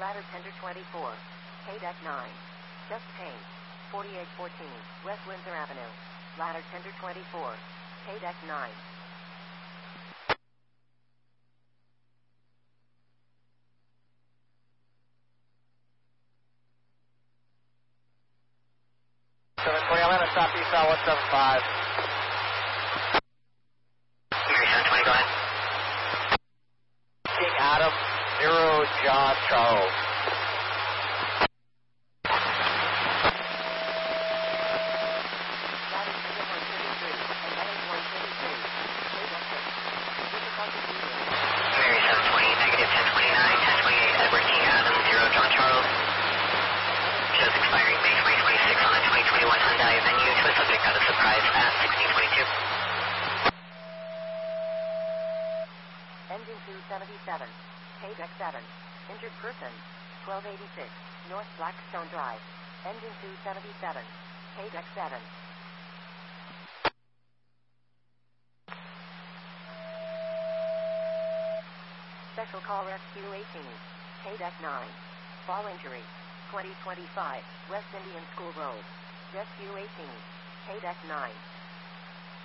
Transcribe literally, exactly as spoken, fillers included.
Ladder Tender twenty-four. K-Deck nine. Just Paint. forty-eight fourteen. West Windsor Avenue. Ladder Tender twenty-four. K-Deck nine. seven twenty, Atlanta, Southeast, South one seven five. Mary seven twenty, go ahead. King Adam, zero, John Charles. Ladder Tender one thirty-three. And Ladder one thirty-three. K-Deck six. Difficulty medium. Mary seven twenty, negative ten twenty-nine, ten twenty-eight, Edward King Adam, zero, John Charles. Shows expiring May twenty twenty-six on a twenty twenty-one Hyundai Venue to a subject out of surprise at sixteen twenty-two. Engine two seventy-seven. K-Deck seven. Injured person. twelve eighty-six. North Blackstone Drive. Engine two seventy-seven. K-Deck seven. Special Call Rescue eighteen. K-Deck nine. Fall injury. twenty twenty-five. West Indian School Road. Rescue eighteen. K-Deck nine.